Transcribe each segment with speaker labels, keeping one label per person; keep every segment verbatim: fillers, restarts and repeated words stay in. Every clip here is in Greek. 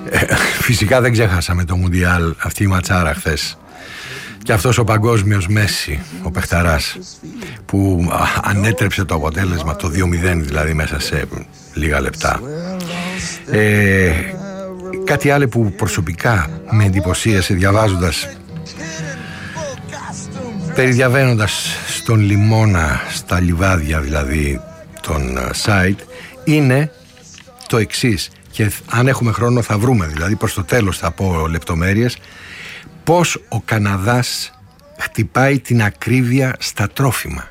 Speaker 1: Ε, φυσικά δεν ξέχασαμε το Μουντιάλ, αυτή η ματσάρα χθες. Και αυτός ο παγκόσμιος Μέση, ο παιχταράς, που ανέτρεψε το αποτέλεσμα, το δύο μηδέν δηλαδή, μέσα σε λίγα λεπτά. Ε, κάτι άλλο που προσωπικά με εντυπωσίασε διαβάζοντας, περιδιαβαίνοντας στον λιμώνα, στα λιβάδια δηλαδή των site, είναι το εξής, και αν έχουμε χρόνο θα βρούμε, δηλαδή προς το τέλος θα πω λεπτομέρειες, πώς ο Καναδάς χτυπάει την ακρίβεια στα τρόφιμα.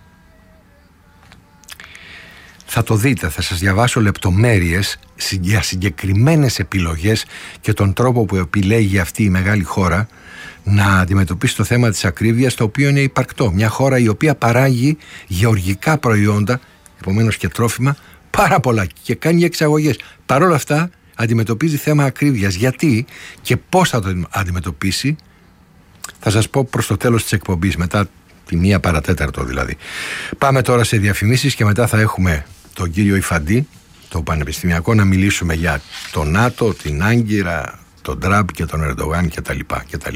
Speaker 1: Θα το δείτε, θα σας διαβάσω λεπτομέρειες για συγκεκριμένες επιλογές και τον τρόπο που επιλέγει αυτή η μεγάλη χώρα να αντιμετωπίσει το θέμα της ακρίβειας, το οποίο είναι υπαρκτό. Μια χώρα η οποία παράγει γεωργικά προϊόντα, επομένως και τρόφιμα, πάρα πολλά και κάνει εξαγωγές. Παρ' όλα αυτά αντιμετωπίζει θέμα ακρίβειας. Γιατί και πώς θα το αντιμετωπίσει θα σας πω προς το τέλος της εκπομπής, μετά τη μία παρατέταρτο δηλαδή. Πάμε τώρα σε διαφημίσεις και μετά θα έχουμε τον κύριο Ιφαντή, το πανεπιστημιακό, να μιλήσουμε για το ΝΑΤΟ, την Άγκυρα, τον Τραμπ και τον Ερντογάν κτλ. κτλ.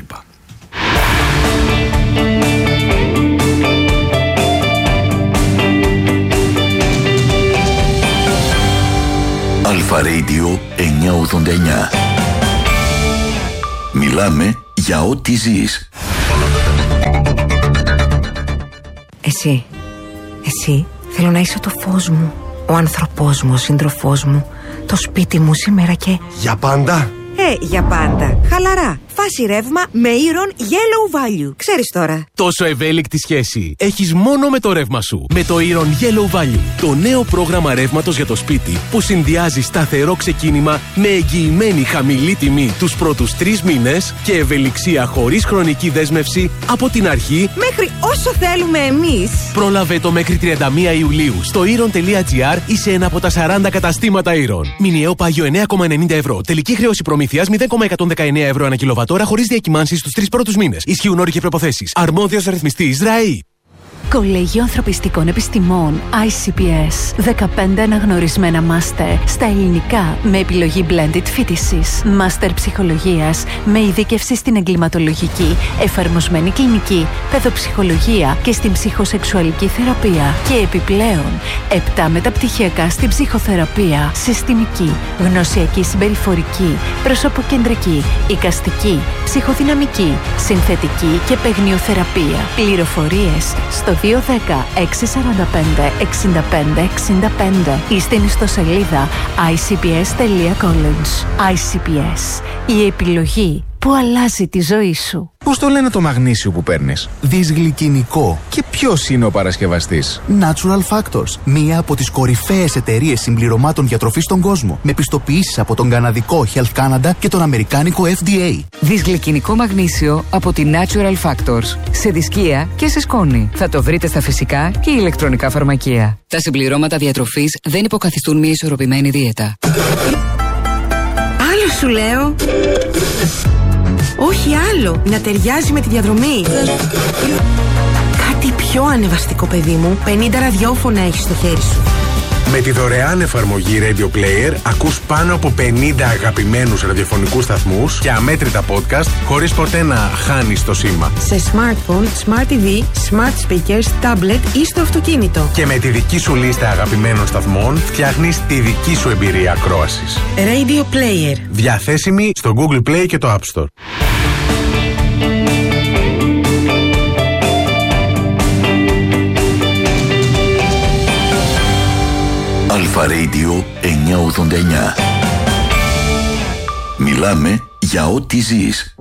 Speaker 2: Αλφα Radio εννιακόσια ογδόντα εννιά. Μιλάμε για ό,τι ζεις.
Speaker 3: Εσύ, εσύ θέλω να είσαι το φως μου, ο άνθρωπός μου, ο σύντροφός μου, το σπίτι μου σήμερα και...
Speaker 4: Για πάντα?
Speaker 3: Ε, για πάντα. Χαλαρά. Φάση ρεύμα με Iron Yellow Value. Ξέρεις τώρα.
Speaker 5: Τόσο ευέλικτη σχέση έχεις μόνο με το ρεύμα σου. Με το Iron Yellow Value. Το νέο πρόγραμμα ρεύματος για το σπίτι που συνδυάζει σταθερό ξεκίνημα με εγγυημένη χαμηλή τιμή τους πρώτους τρεις μήνες και ευελιξία χωρίς χρονική δέσμευση από την αρχή
Speaker 3: μέχρι όσο θέλουμε εμείς.
Speaker 5: Πρόλαβε το μέχρι τριάντα μία Ιουλίου στο iron.gr ή σε ένα από τα σαράντα καταστήματα Iron. Μηνιαίο πάγιο εννέα κόμμα ενενήντα ευρώ. Τελική χρέωση προμήθειας μηδέν κόμμα εκατόν δεκαεννέα ευρώ ανά κιλοβατόρα χωρίς διακυμάνσεις στους τρεις πρώτους μήνες. Ισχύουν όροι και προϋποθέσεις. Αρμόδιος ρυθμιστής ΡΑΗ.
Speaker 6: Κολέγιο Ανθρωπιστικών Επιστημών άι σι πι ες. δεκαπέντε αναγνωρισμένα μάστερ στα ελληνικά με επιλογή blended φοιτησης. Μάστερ ψυχολογίας με ειδίκευση στην εγκληματολογική, εφαρμοσμένη κλινική, παιδοψυχολογία και στην ψυχοσεξουαλική θεραπεία. Και επιπλέον, επτά μεταπτυχιακά στην ψυχοθεραπεία, συστημική, γνωσιακή συμπεριφορική, προσωποκεντρική, εικαστική, ψυχοδυναμική, συνθετική και παιγνιοθεραπεία. Πληροφορίες στο δύο ένα μηδέν έξι τέσσερα πέντε εξήντα πέντε εξήντα πέντε ή στην ιστοσελίδα άι σι πι ες τελεία college. άι σι πι ες, η επιλογή που αλλάζει τη ζωή σου.
Speaker 7: Πώς το λένε το μαγνήσιο που παίρνεις? Δυσγλυκινικό. Και ποιος είναι ο παρασκευαστής?
Speaker 8: Natural Factors, μία από τις κορυφαίες εταιρείες συμπληρωμάτων διατροφής στον κόσμο, με πιστοποιήσεις από τον καναδικό Health Canada και τον αμερικάνικο εφ ντι έι.
Speaker 9: Δυσγλυκινικό μαγνήσιο από τη Natural Factors. Σε δισκία και σε σκόνη. Θα το βρείτε στα φυσικά και ηλεκτρονικά φαρμακεία. Τα συμπληρώματα διατροφής δεν υποκαθιστούν μια ισορροπημένη δίαιτα.
Speaker 3: Άλλο σου λέω. Όχι άλλο, να ταιριάζει με τη διαδρομή. Κάτι πιο ανεβαστικό, παιδί μου. πενήντα ραδιόφωνα έχεις στο χέρι σου.
Speaker 10: Με τη δωρεάν εφαρμογή Radio Player ακούς πάνω από πενήντα αγαπημένους ραδιοφωνικούς σταθμούς και αμέτρητα podcast χωρίς ποτέ να χάνεις το σήμα.
Speaker 3: Σε smartphone, smart τι βι, smart speakers, tablet ή στο αυτοκίνητο.
Speaker 10: Και με τη δική σου λίστα αγαπημένων σταθμών φτιάχνεις τη δική σου εμπειρία ακρόασης.
Speaker 3: Radio Player.
Speaker 10: Διαθέσιμη στο Google Play και το App Store.
Speaker 2: Αλφα Radio εννιακόσια ογδόντα εννιά. Μιλάμε για ό,τι ζεις.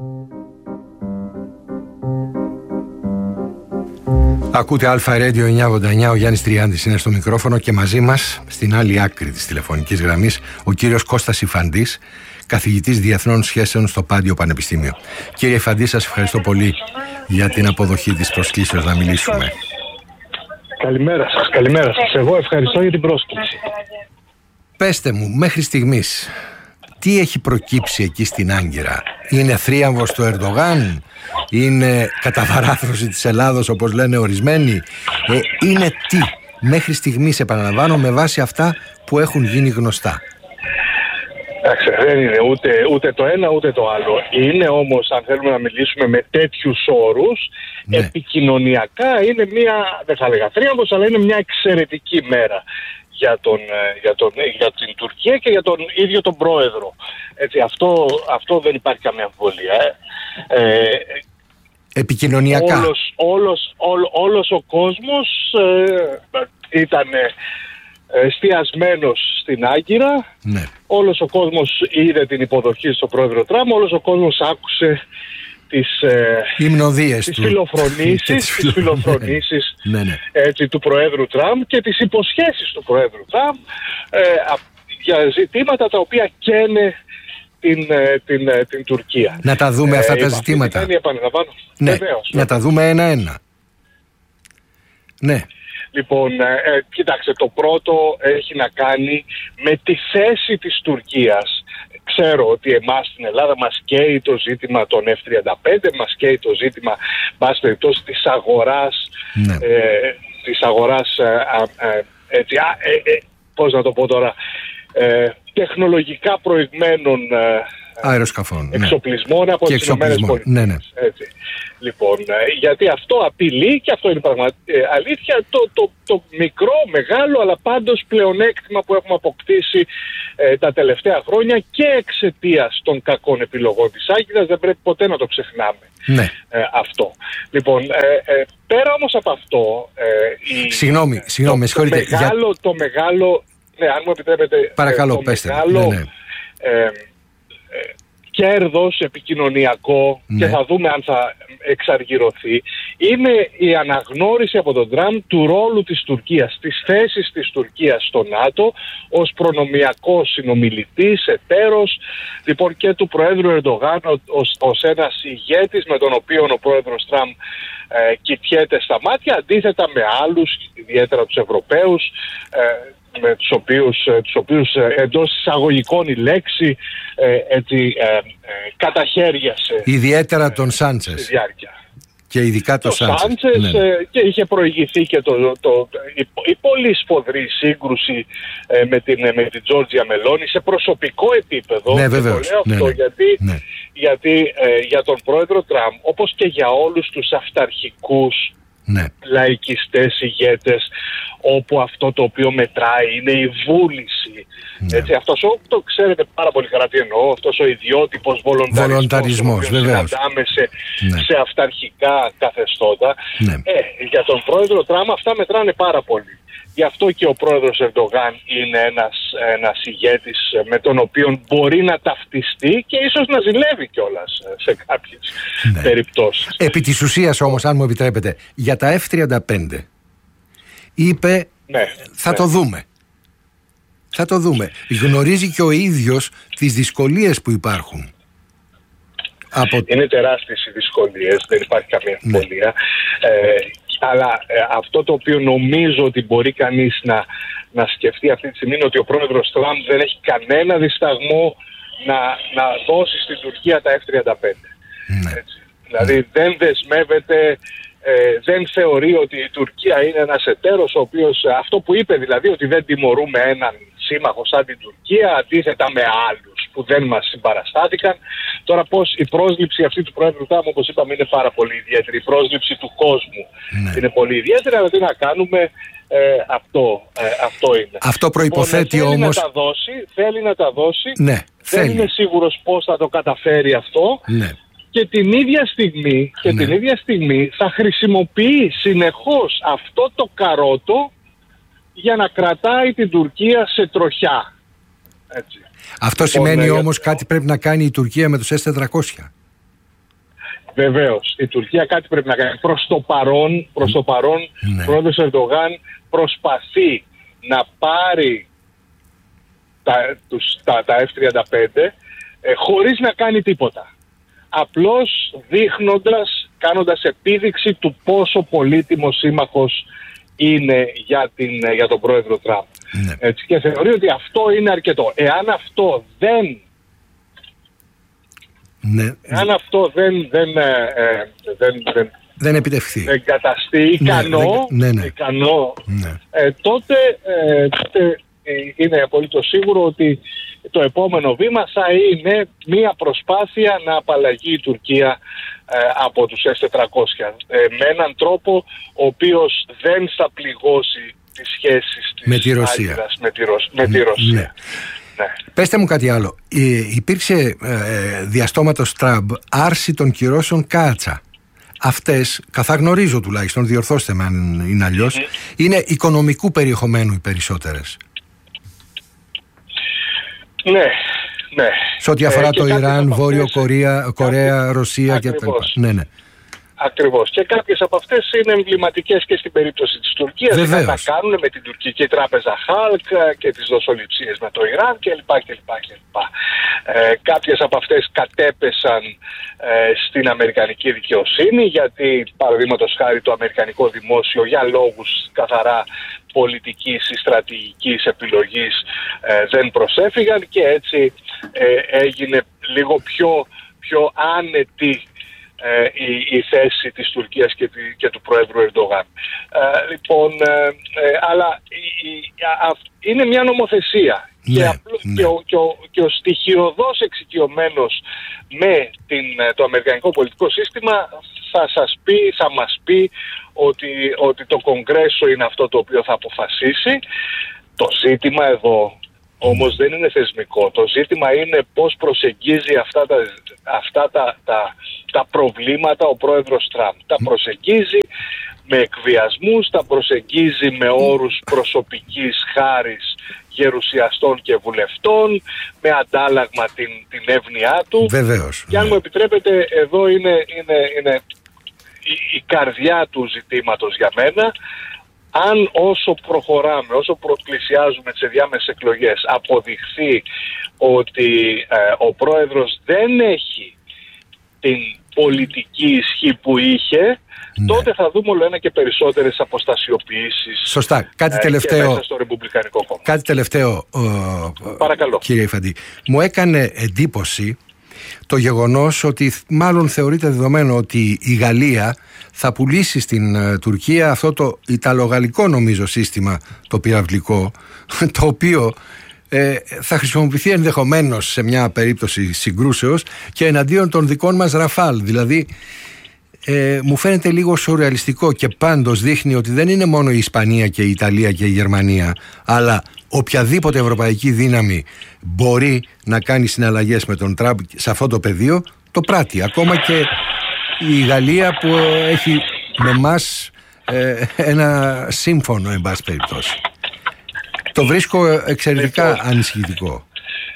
Speaker 1: Ακούτε Αλφα Radio εννιακόσια ογδόντα εννιά, ο Γιάννης Τριάντης είναι στο μικρόφωνο και μαζί μας στην άλλη άκρη της τηλεφωνικής γραμμής ο κύριος Κώστας Ιφαντής, καθηγητής Διεθνών Σχέσεων στο Πάντιο Πανεπιστήμιο. Κύριε Ιφαντή, σας ευχαριστώ πολύ για την αποδοχή της προσκλήσεως να μιλήσουμε.
Speaker 11: Καλημέρα σας, καλημέρα σας. Εγώ ευχαριστώ για την πρόσκληση.
Speaker 1: Πέστε μου, μέχρι στιγμής, τι έχει προκύψει εκεί στην Άγκυρα? Είναι θρίαμβος του Ερντογάν? Είναι καταβαράθρωση της Ελλάδος όπως λένε ορισμένοι? Ε, είναι τι? Μέχρι στιγμής, επαναλαμβάνω, με βάση αυτά που έχουν γίνει γνωστά.
Speaker 11: Εντάξει, δεν είναι ούτε, ούτε το ένα ούτε το άλλο. Είναι όμως, αν θέλουμε να μιλήσουμε με τέτοιους όρους, ναι. επικοινωνιακά είναι μια, δεν θα λέγα θρίαμβος, αλλά είναι μια εξαιρετική μέρα για, τον, για, τον, για την Τουρκία και για τον ίδιο τον πρόεδρο. Έτσι, αυτό, αυτό δεν υπάρχει καμία αμφιβολία. Ε. Ε,
Speaker 1: επικοινωνιακά.
Speaker 11: Όλος, όλος, όλος, όλος ο κόσμος ε, ήταν εστιασμένος στην Άγκυρα.
Speaker 1: Ναι.
Speaker 11: Όλος ο κόσμος είδε την υποδοχή στον πρόεδρο Τραμπ. Όλος ο κόσμος άκουσε τις, ε,
Speaker 1: υμνοδίες
Speaker 11: τις
Speaker 1: του.
Speaker 11: φιλοφρονήσεις, τις φιλοφρονήσεις
Speaker 1: ναι, ναι.
Speaker 11: έτσι, του Προέδρου Τραμπ και τις υποσχέσεις του Προέδρου Τραμπ ε, για ζητήματα τα οποία καίνε την, την, την, την Τουρκία.
Speaker 1: Να τα δούμε αυτά ε, τα ζητήματα.
Speaker 11: Αυτή
Speaker 1: ναι,
Speaker 11: Βεβαίως,
Speaker 1: να τα δούμε ένα-ένα. Ναι.
Speaker 11: Λοιπόν, ε, κοιτάξτε, το πρώτο έχει να κάνει με τη θέση της Τουρκίας. Ξέρω ότι εμάς στην Ελλάδα μας καίει το ζήτημα των εφ τριάντα πέντε, μας καίει το ζήτημα, πάση περιπτώσει, της αγοράς, ναι. ε, της αγοράς, ε, ε, έτσι, α, ε, ε, πώς να το πω τώρα, ε, τεχνολογικά προηγμένων ε,
Speaker 1: αεροσκαφών,
Speaker 11: εξοπλισμών, ναι. από τις Ηνωμένες Πολιτείες.
Speaker 1: Ναι, ναι.
Speaker 11: Έτσι. Λοιπόν, γιατί αυτό απειλεί και αυτό είναι πραγματικά αλήθεια, το, το, το μικρό, μεγάλο, αλλά πάντως πλεονέκτημα που έχουμε αποκτήσει ε, τα τελευταία χρόνια και εξαιτίας των κακών επιλογών της Άγκυρας, δεν πρέπει ποτέ να το ξεχνάμε.
Speaker 1: Ναι.
Speaker 11: Ε, αυτό. Λοιπόν, ε, ε, πέρα όμως από αυτό... Ε, η,
Speaker 1: συγγνώμη, συγγνώμη, με συγχωρείτε.
Speaker 11: Το μεγάλο, για... το μεγάλο, ναι, αν μου επιτρέπετε...
Speaker 1: Παρακαλώ,
Speaker 11: ε, το
Speaker 1: πέστε.
Speaker 11: Μεγάλο,
Speaker 1: ναι, ναι.
Speaker 11: Ε, ε, κέρδος επικοινωνιακό, ναι. και θα δούμε αν θα εξαργυρωθεί, είναι η αναγνώριση από τον Τραμπ του ρόλου της Τουρκίας, της θέσης της Τουρκίας στο ΝΑΤΟ ως προνομιακός συνομιλητής, εταίρος, λοιπόν, και του Προέδρου Ερντογάν ως, ως ένας ηγέτης με τον οποίο ο Πρόεδρος Τραμπ ε, κοιτιέται στα μάτια, αντίθετα με άλλους, ιδιαίτερα τους Ευρωπαίους, ε, με τους οποίους, τους οποίους εντός εισαγωγικών η λέξη ε, έτσι, ε, ε, καταχέριασε.
Speaker 1: Ιδιαίτερα τον Σάντσες.
Speaker 11: Στη διάρκεια.
Speaker 1: Και ειδικά τον
Speaker 11: το
Speaker 1: Σάντσες.
Speaker 11: Ναι. Ε, και είχε προηγηθεί και το, το, το, η, η πολύ σφοδρή σύγκρουση ε, με την, με την Τζόρτζια Μελόνι σε προσωπικό επίπεδο.
Speaker 1: Ναι, βεβαίως.
Speaker 11: Το λέω αυτό
Speaker 1: ναι, ναι.
Speaker 11: γιατί,
Speaker 1: ναι.
Speaker 11: γιατί ε, για τον πρόεδρο Τραμπ, όπως και για όλους τους αυταρχικούς
Speaker 1: ναι.
Speaker 11: λαϊκιστές ηγέτες, όπου αυτό το οποίο μετράει είναι η βούληση. Ναι. Έτσι, αυτός ο, το ξέρετε πάρα πολύ καλά τι εννοώ, αυτός ο ιδιότυπος βολονταρισμός,
Speaker 1: βολονταρισμός
Speaker 11: που συναντάμε σε,
Speaker 1: ναι.
Speaker 11: σε αυταρχικά καθεστώτα.
Speaker 1: Ναι.
Speaker 11: Ε, για τον πρόεδρο Τραμπ αυτά μετράνε πάρα πολύ. Γι' αυτό και ο πρόεδρος Ερντογάν είναι ένας, ένας ηγέτης με τον οποίο μπορεί να ταυτιστεί και ίσως να ζηλεύει κιόλας σε κάποιες ναι. περιπτώσεις.
Speaker 1: Επί της ουσίας όμως, αν μου επιτρέπετε, για τα εφ τριάντα πέντε είπε
Speaker 11: ναι,
Speaker 1: θα
Speaker 11: ναι.
Speaker 1: το δούμε. Θα το δούμε. Γνωρίζει και ο ίδιος τις δυσκολίες που υπάρχουν. Από...
Speaker 11: Είναι τεράστιες οι δυσκολίες, δεν υπάρχει καμία αμφιβολία. Ναι. Ε, αλλά ε, αυτό το οποίο νομίζω ότι μπορεί κανείς να, να σκεφτεί αυτή τη στιγμή είναι ότι ο πρόεδρος Τραμπ δεν έχει κανένα δισταγμό να, να δώσει στην Τουρκία τα εφ τριάντα πέντε.
Speaker 1: Ναι.
Speaker 11: Έτσι. Δηλαδή ναι. δεν δεσμεύεται, ε, δεν θεωρεί ότι η Τουρκία είναι ένας εταίρος ο οποίος, αυτό που είπε δηλαδή, ότι δεν τιμωρούμε έναν σύμμαχο σαν την Τουρκία αντίθετα με άλλους που δεν μας συμπαραστάθηκαν. Τώρα πώς η πρόσληψη αυτή του Πρόεδρου Τραμπ, όπως είπαμε, είναι πάρα πολύ ιδιαίτερη. Η πρόσληψη του κόσμου ναι. είναι πολύ ιδιαίτερη, αλλά τι να κάνουμε, ε, αυτό, ε, αυτό είναι.
Speaker 1: Αυτό προϋποθέτει
Speaker 11: θέλει
Speaker 1: όμως...
Speaker 11: Να τα δώσει, θέλει να τα δώσει,
Speaker 1: ναι,
Speaker 11: δεν
Speaker 1: θέλει.
Speaker 11: είναι σίγουρος πώς θα το καταφέρει αυτό.
Speaker 1: Ναι.
Speaker 11: Και την ίδια στιγμή, και
Speaker 1: ναι.
Speaker 11: την ίδια στιγμή θα χρησιμοποιεί συνεχώς αυτό το καρότο για να κρατάει την Τουρκία σε τροχιά. Έτσι.
Speaker 1: Αυτό σημαίνει όμως κάτι πρέπει να κάνει η Τουρκία με τους ες τετρακόσια.
Speaker 11: Βεβαίως. Η Τουρκία κάτι πρέπει να κάνει. Προς το παρόν, προς το παρόν ναι. ο πρόεδρος Ερντογάν προσπαθεί να πάρει τα, τους, τα, τα εφ τριάντα πέντε ε, χωρίς να κάνει τίποτα. Απλώς δείχνοντας, κάνοντας επίδειξη του πόσο πολύτιμος σύμμαχος είναι για, την, για τον πρόεδρο Τραμπ. Ναι. Έτσι, και θεωρεί ότι αυτό είναι αρκετό. Εάν αυτό δεν
Speaker 1: ναι.
Speaker 11: εάν αυτό δεν δεν, ε, δεν, δεν,
Speaker 1: δεν επιτευχθεί,
Speaker 11: δεν καταστεί ικανό,
Speaker 1: ναι, ναι, ναι.
Speaker 11: ικανό
Speaker 1: ναι.
Speaker 11: Ε, τότε, ε, τότε είναι απολύτως σίγουρο ότι το επόμενο βήμα θα είναι μια προσπάθεια να απαλλαγεί η Τουρκία ε, από τους ες τετρακόσια ε, με έναν τρόπο ο οποίος δεν θα πληγώσει τις σχέσεις της
Speaker 1: με τη Ρωσία.
Speaker 11: Άγκυρας, με τη, Ρωσ... με τη Ρωσία.
Speaker 1: Ναι. Ναι. Πέστε μου κάτι άλλο. Ε, υπήρξε ε, διαστόματος Τραμπ άρση των κυρώσεων Κάτσα. Αυτές, καθά γνωρίζω τουλάχιστον, διορθώστε με αν είναι αλλιώς, mm-hmm. είναι οικονομικού περιεχομένου οι περισσότερες.
Speaker 11: Ναι, ναι.
Speaker 1: Σε ό,τι αφορά ε, το Ιράν, Βόρειο αυτές, Κορέα, Κορέα, Ρωσία κτλ. Ναι, ναι.
Speaker 11: Ακριβώς. Και κάποιες από αυτές είναι εμβληματικές και στην περίπτωση της Τουρκίας. Είχαν να κάνουν με την τουρκική τράπεζα Χάλκ και τις δοσοληψίες με το Ιράν κλπ. κλπ, κλπ. Ε, κάποιες από αυτές κατέπεσαν ε, στην αμερικανική δικαιοσύνη, γιατί παραδείγματος χάρη το αμερικανικό δημόσιο για λόγους καθαρά πολιτικής ή στρατηγικής επιλογής ε, δεν προσέφυγαν και έτσι ε, έγινε λίγο πιο, πιο άνετη Ε, η, η θέση της Τουρκίας και, τη, και του Προέδρου Ερντογάν. Ε, λοιπόν, ε, ε, αλλά η, η, α, είναι μια νομοθεσία ναι, και, απλό, ναι. και, ο, και, ο, και ο στοιχειωδώς εξοικειωμένος με την, το αμερικανικό πολιτικό σύστημα θα σας πει, θα μας πει ότι, ότι το Κογκρέσο είναι αυτό το οποίο θα αποφασίσει. Το ζήτημα εδώ όμως δεν είναι θεσμικό. Το ζήτημα είναι πώς προσεγγίζει αυτά τα, αυτά τα, τα, τα προβλήματα ο πρόεδρος Τραμπ. Τα προσεγγίζει με εκβιασμούς, τα προσεγγίζει με όρους προσωπικής χάρης γερουσιαστών και βουλευτών, με αντάλλαγμα την, την εύνοιά του.
Speaker 1: Βεβαίως.
Speaker 11: Και αν μου επιτρέπετε, εδώ είναι, είναι, είναι η, η καρδιά του ζητήματος για μένα. Αν όσο προχωράμε, όσο πλησιάζουμε τις ενδιάμεσες εκλογές, αποδειχθεί ότι ε, ο πρόεδρος δεν έχει την πολιτική ισχύ που είχε, ναι. τότε θα δούμε όλο ένα και περισσότερες αποστασιοποιήσεις.
Speaker 1: Σωστά. Κάτι
Speaker 11: ε,
Speaker 1: τελευταίο,
Speaker 11: και μέσα στο Ρεπουμπλικανικό κόμμα.
Speaker 1: Κάτι τελευταίο, ε,
Speaker 11: Παρακαλώ.
Speaker 1: Κύριε Ιφαντή. Μου έκανε εντύπωση το γεγονός ότι μάλλον θεωρείται δεδομένο ότι η Γαλλία θα πουλήσει στην uh, Τουρκία αυτό το ιταλογαλλικό νομίζω σύστημα, το πυραυλικό, το οποίο ε, θα χρησιμοποιηθεί ενδεχομένως σε μια περίπτωση συγκρούσεως και εναντίον των δικών μας Ραφάλ. Δηλαδή ε, μου φαίνεται λίγο σουρεαλιστικό και πάντως δείχνει ότι δεν είναι μόνο η Ισπανία και η Ιταλία και η Γερμανία, αλλά οποιαδήποτε ευρωπαϊκή δύναμη μπορεί να κάνει συναλλαγές με τον Τραμπ σε αυτό το πεδίο, το πράττει. Ακόμα και η Γαλλία που έχει με μας ε, ένα σύμφωνο εν πάση περιπτώσει. Το βρίσκω εξαιρετικά λοιπόν ανησυχητικό.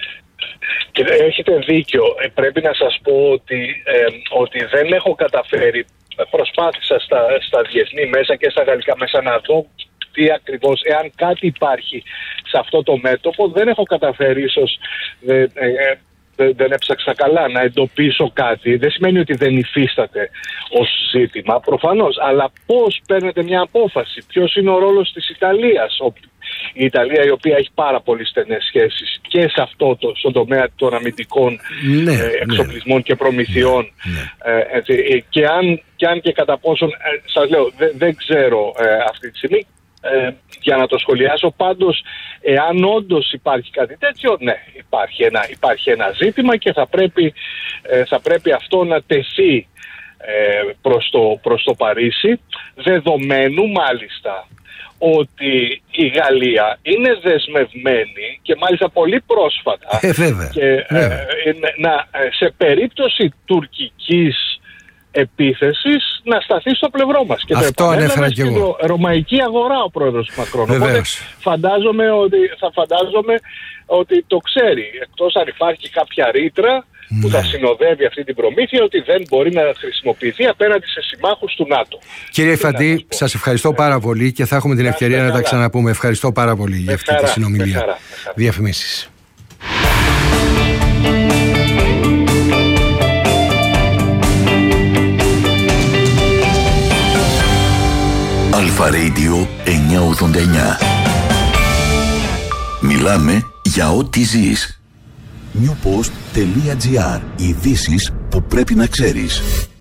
Speaker 11: Και έχετε δίκιο. Πρέπει να σας πω ότι, ε, ότι δεν έχω καταφέρει, προσπάθησα στα, στα διεθνή μέσα και στα γαλλικά μέσα να δω τι ακριβώς, εάν κάτι υπάρχει σε αυτό το μέτωπο, δεν έχω καταφέρει ίσως ε, ε, δεν έψαξα καλά να εντοπίσω κάτι. Δεν σημαίνει ότι δεν υφίσταται ως ζήτημα, προφανώς. Αλλά πώς παίρνετε μια απόφαση, ποιος είναι ο ρόλος της Ιταλίας. Η Ιταλία, η οποία έχει πάρα πολύ στενές σχέσεις και σε αυτό το, στον τομέα των αμυντικών
Speaker 1: ναι,
Speaker 11: ε, εξοπλισμών ναι. και προμηθειών. Ναι, ναι. Ε, έτσι, και, αν, και αν και κατά πόσον, ε, σας λέω, δε, δεν ξέρω ε, αυτή τη στιγμή. Ε, για να το σχολιάσω, πάντως εάν όντως υπάρχει κάτι τέτοιο, ναι, υπάρχει ένα, υπάρχει ένα ζήτημα και θα πρέπει, ε, θα πρέπει αυτό να τεθεί ε, προς, το, προς το Παρίσι, δεδομένου μάλιστα ότι η Γαλλία είναι δεσμευμένη και μάλιστα πολύ πρόσφατα
Speaker 1: ε, βέβαια,
Speaker 11: και,
Speaker 1: βέβαια.
Speaker 11: Ε, να, σε περίπτωση τουρκικής επίθεσης να σταθεί στο πλευρό μας. Και
Speaker 1: αυτό
Speaker 11: το
Speaker 1: ανέφερα και εγώ.
Speaker 11: Ρωμαϊκή αγορά ο πρόεδρος Μακρόν.
Speaker 1: Βεβαίως.
Speaker 11: Οπότε φαντάζομαι ότι, θα φαντάζομαι ότι το ξέρει. Εκτός αν υπάρχει κάποια ρήτρα ναι. που θα συνοδεύει αυτή την προμήθεια, ότι δεν μπορεί να χρησιμοποιηθεί απέναντι σε συμμάχους του ΝΑΤΟ.
Speaker 1: Κύριε Ιφαντή, σας ευχαριστώ πάρα πολύ και θα έχουμε την ευκαιρία να τα ξαναπούμε. Ευχαριστώ πάρα πολύ για αυτή τη συνομιλία. Διαφημίσεις.
Speaker 2: Αλφα Radio εννιακόσια ογδόντα εννιά. Μιλάμε για ό,τι ζεις. newpost.gr. Ειδήσεις που πρέπει να ξέρεις.